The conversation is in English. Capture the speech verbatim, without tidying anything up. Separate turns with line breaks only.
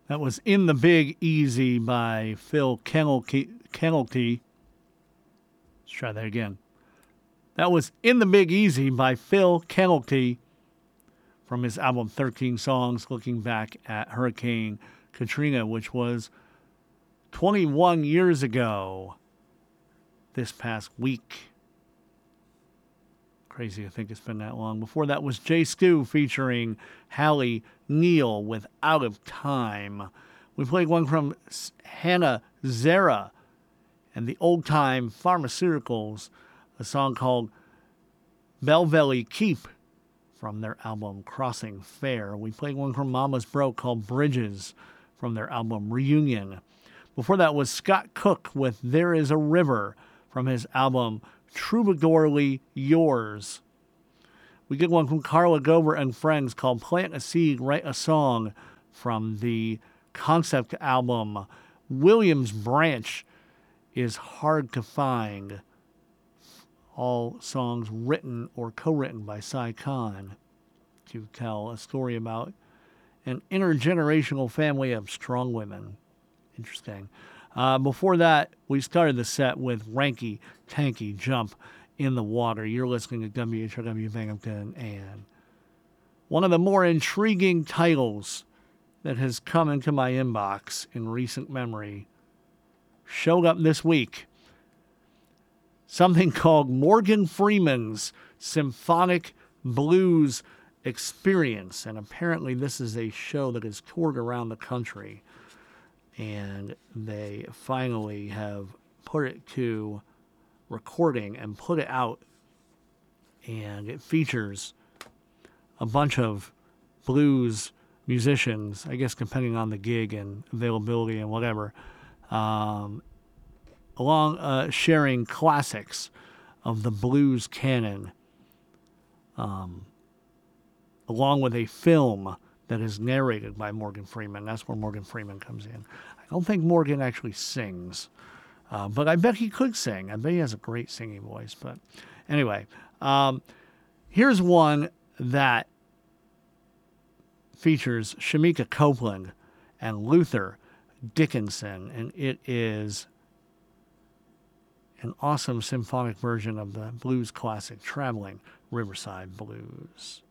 That was In the Big Easy by Phil Kennelty. Kennelty. Let's try that again. That was In the Big Easy by Phil Kennelty from his album thirteen Songs, looking back at Hurricane Katrina, which was twenty-one years ago this past week. Crazy to think it's been that long. Before that was Jay Stu featuring Hallie Neal with Out of Time. We played one from Hannah Zera and the Old Time Pharmaceuticals, a song called Belvelly Keep from their album Crossing Fair. We played one from Mama's Bro called Bridges from their album Reunion. Before that was Scott Cook with There Is a River from his album Troubadourly Yours. We get one from Carla Gover and Friends called Plant a Seed, Write a Song from the concept album Williams Branch is Hard to Find. All songs written or co-written by Cy Khan to tell a story about an intergenerational family of strong women. Interesting. Uh, before that, we started the set with Ranky Tanky Jump in the Water. You're listening to W H R W Binghamton, and one of the more intriguing titles that has come into my inbox in recent memory showed up this week. Something called Morgan Freeman's Symphonic Blues Experience. And apparently this is a show that is toured around the country. And they finally have put it to recording and put it out. And it features a bunch of blues musicians, I guess depending on the gig and availability and whatever, um, along uh, sharing classics of the blues canon, um, along with a film that is narrated by Morgan Freeman. That's where Morgan Freeman comes in. I don't think Morgan actually sings, uh, but I bet he could sing. I bet he has a great singing voice. But anyway, um, here's one that features Shamika Copeland and Luther Dickinson, and it is an awesome symphonic version of the blues classic Traveling Riverside Blues.